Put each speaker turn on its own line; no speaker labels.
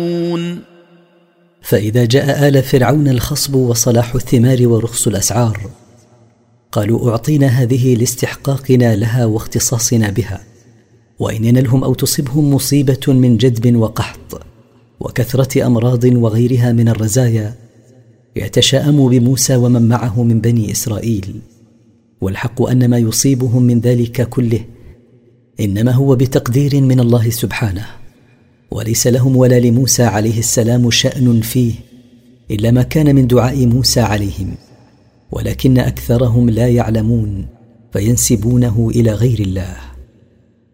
فإذا جاء آل فرعون الخصب وصلاح الثمار ورخص الأسعار قالوا أعطينا هذه لاستحقاقنا لها واختصاصنا بها، وإن ينلهم أو تصبهم مصيبة من جدب وقحط وكثرة أمراض وغيرها من الرزايا يتشاءموا بموسى ومن معه من بني إسرائيل، والحق أن ما يصيبهم من ذلك كله إنما هو بتقدير من الله سبحانه، وليس لهم ولا لموسى عليه السلام شأن فيه إلا ما كان من دعاء موسى عليهم، ولكن أكثرهم لا يعلمون فينسبونه إلى غير الله.